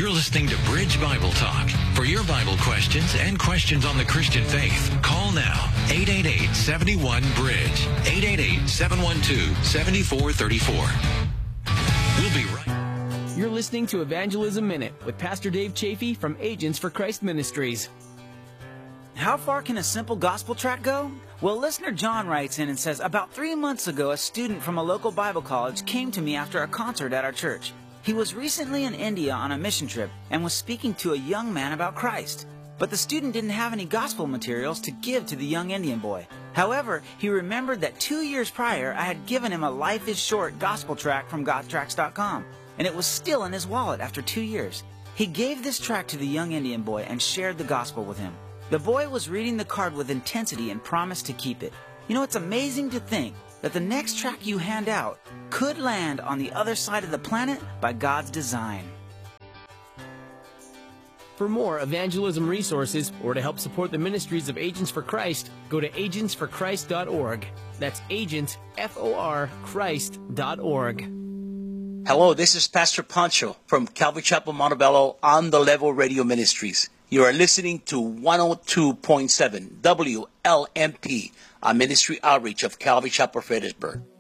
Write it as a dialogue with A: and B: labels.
A: You're listening to Bridge Bible Talk. For your Bible questions and questions on the Christian faith, call now 888-71-BRIDGE, 888-712-7434. We'll be right.
B: You're listening to Evangelism Minute with Pastor Dave Chafee from Agents for Christ Ministries.
C: How far can a simple gospel tract go? Well, listener John writes in and says, about 3 months ago, a student from a local Bible college came to me after a concert at our church. He was recently in India on a mission trip and was speaking to a young man about Christ. But the student didn't have any gospel materials to give to the young Indian boy. However, he remembered that 2 years prior, I had given him a Life is Short gospel tract from GodTracts.com, and it was still in his wallet after 2 years. He gave this tract to the young Indian boy and shared the gospel with him. The boy was reading the card with intensity and promised to keep it. You know, it's amazing to think that the next tract you hand out could land on the other side of the planet by God's design.
B: For more evangelism resources or to help support the ministries of Agents for Christ, go to agentsforchrist.org. That's agents, F-O-R, Christ.org.
D: Hello, this is Pastor Pancho from Calvary Chapel, Montebello on the Level Radio Ministries. You are listening to 102.7 WLMP, a ministry outreach of Calvary Chapel, Fredericksburg.